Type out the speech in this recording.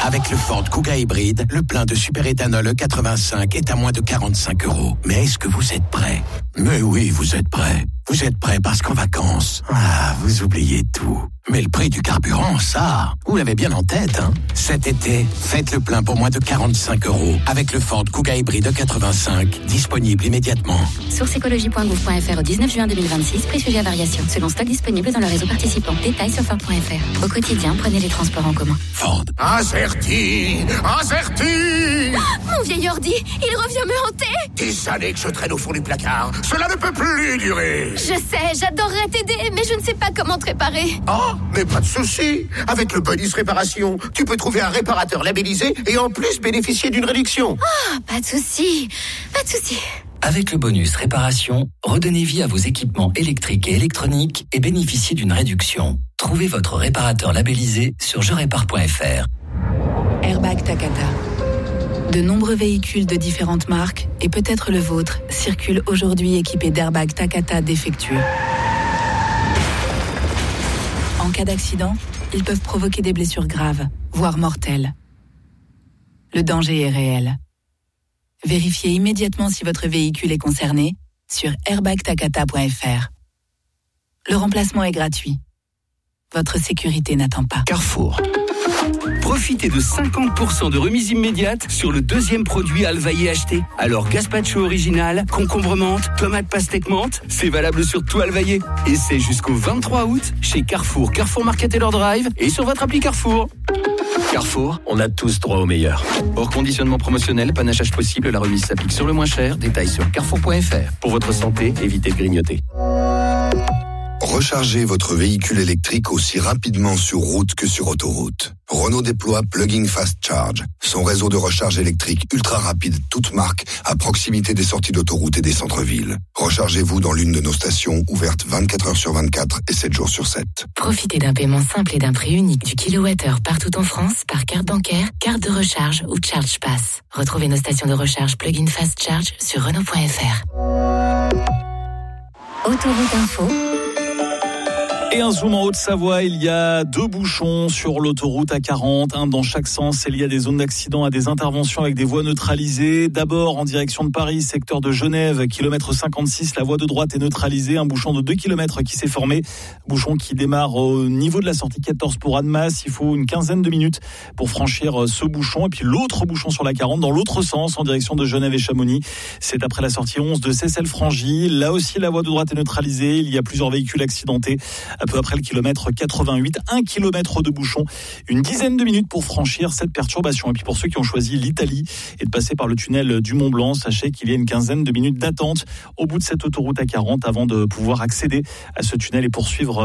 Avec le Ford Kuga hybride, le plein de superéthanol E85 est à moins de 45 €. Mais est-ce que vous êtes prêts ? Mais oui, vous êtes prêts. Vous êtes prêts parce qu'en vacances, vous oubliez tout. Mais le prix du carburant, ça, vous l'avez bien en tête, hein ? Cet été, faites le plein pour moins de 45 € avec le Ford Kuga hybride E85, disponible immédiatement. Source écologie.gouv.fr au 19 juin 2026, prix sujet à variation, selon stock disponible dans le réseau participant. Détails sur Ford.fr. Au quotidien, prenez les transports en commun. Ford. Acerti. Mon vieil ordi, il revient me hanter. Des années que je traîne au fond du placard. Cela ne peut plus durer. Je sais, j'adorerais t'aider, mais je ne sais pas comment te réparer. Oh, mais pas de souci. Avec le bonus réparation, tu peux trouver un réparateur labellisé et en plus bénéficier d'une réduction. Pas de souci. Avec le bonus réparation, redonnez vie à vos équipements électriques et électroniques et bénéficiez d'une réduction. Trouvez votre réparateur labellisé sur jerépare.fr. Airbag Takata. De nombreux véhicules de différentes marques, et peut-être le vôtre, circulent aujourd'hui équipés d'airbags Takata défectueux. En cas d'accident, ils peuvent provoquer des blessures graves, voire mortelles. Le danger est réel. Vérifiez immédiatement si votre véhicule est concerné sur airbagtakata.fr. Le remplacement est gratuit. Votre sécurité n'attend pas. Carrefour. Profitez de 50% de remise immédiate sur le deuxième produit Alvaillé acheté. Alors gazpacho original, concombre menthe, tomate pastèque menthe, c'est valable sur tout Alvaillé. Et c'est jusqu'au 23 août chez Carrefour, Carrefour Market et leur Drive et sur votre appli Carrefour. Carrefour, on a tous droit au meilleur. Hors conditionnement promotionnel, panachage possible, la remise s'applique sur le moins cher. Détails sur carrefour.fr. Pour votre santé, évitez de grignoter. Rechargez votre véhicule électrique aussi rapidement sur route que sur autoroute. Renault déploie Plug-in Fast Charge, son réseau de recharge électrique ultra rapide, toute marque, à proximité des sorties d'autoroute et des centres-villes. Rechargez-vous dans l'une de nos stations ouvertes 24 heures sur 24 et 7 jours sur 7. Profitez d'un paiement simple et d'un prix unique du kilowattheure partout en France par carte bancaire, carte de recharge ou Charge Pass. Retrouvez nos stations de recharge Plug-in Fast Charge sur Renault.fr. Autoroute Info. Et un zoom en Haute-Savoie, il y a 2 bouchons sur l'autoroute A40, un dans chaque sens. Il y a des zones d'accident à des interventions avec des voies neutralisées. D'abord en direction de Paris, secteur de Genève, kilomètre 56, la voie de droite est neutralisée. Un bouchon de 2 km qui s'est formé, bouchon qui démarre au niveau de la sortie 14 pour Annemasse. Il faut une quinzaine de minutes pour franchir ce bouchon. Et puis l'autre bouchon sur la 40, dans l'autre sens, en direction de Genève et Chamonix. C'est après la sortie 11 de Seyssel-Frangy. Là aussi, la voie de droite est neutralisée. Il y a plusieurs véhicules accidentés. Un peu après le kilomètre 88, 1 kilomètre de bouchon, une dizaine de minutes pour franchir cette perturbation. Et puis pour ceux qui ont choisi l'Italie et de passer par le tunnel du Mont-Blanc, sachez qu'il y a une quinzaine de minutes d'attente au bout de cette autoroute A40 avant de pouvoir accéder à ce tunnel et poursuivre